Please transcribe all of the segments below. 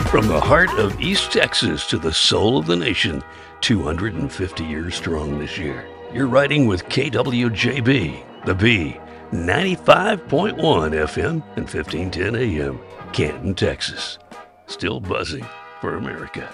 From the heart of East Texas to the soul of the nation, 250 years strong this year. You're riding with KWJB, the B, 95.1 FM and 1510 AM, Canton, Texas. Still buzzing for America.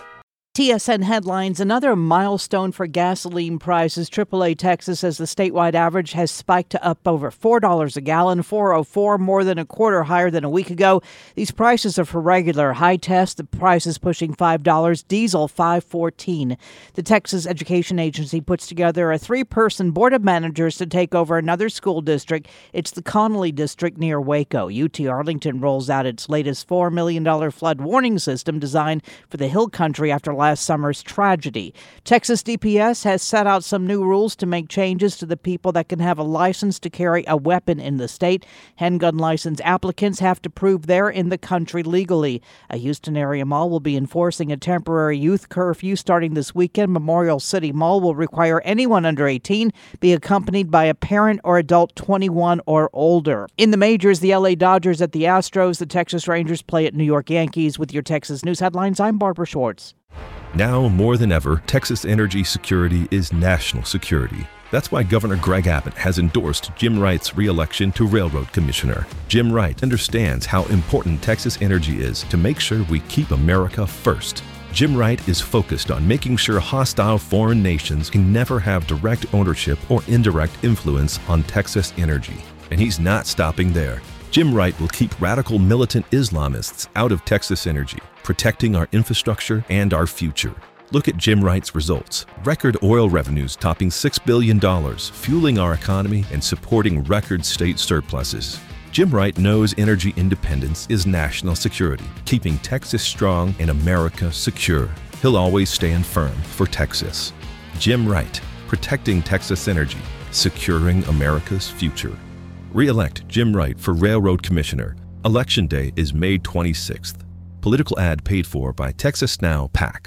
TSN headlines, another milestone for gasoline prices. AAA Texas says the statewide average has spiked to up over $4 a gallon, $4.04, more than a quarter higher than a week ago. These prices are for regular. High test, the price is pushing $5, diesel $5.14. The Texas Education Agency puts together a 3-person board of managers to take over another school district. It's the Connolly District near Waco. UT Arlington rolls out its latest $4 million flood warning system designed for the Hill Country after last summer's tragedy. Texas DPS has set out some new rules to make changes to the people that can have a license to carry a weapon in the state. Handgun license applicants have to prove they're in the country legally. A Houston area mall will be enforcing a temporary youth curfew starting this weekend. Memorial City Mall will require anyone under 18 be accompanied by a parent or adult 21 or older. In the majors, the LA Dodgers at the Astros, the Texas Rangers play at New York Yankees. With your Texas News headlines, I'm Barbara Schwartz. Now more than ever, Texas energy security is national security. That's why Governor Greg Abbott has endorsed Jim Wright's re-election to Railroad Commissioner. Jim Wright understands how important Texas energy is to make sure we keep America first. Jim Wright is focused on making sure hostile foreign nations can never have direct ownership or indirect influence on Texas energy. And he's not stopping there. Jim Wright will keep radical militant Islamists out of Texas energy, protecting our infrastructure and our future. Look at Jim Wright's results. Record oil revenues topping $6 billion, fueling our economy and supporting record state surpluses. Jim Wright knows energy independence is national security, keeping Texas strong and America secure. He'll always stand firm for Texas. Jim Wright, protecting Texas energy, securing America's future. Re-elect Jim Wright for Railroad Commissioner. Election Day is May 26th. Political ad paid for by Texas Now PAC.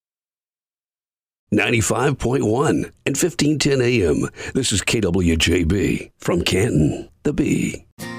95.1 and 1510 AM. This is KWJB from Canton, the B.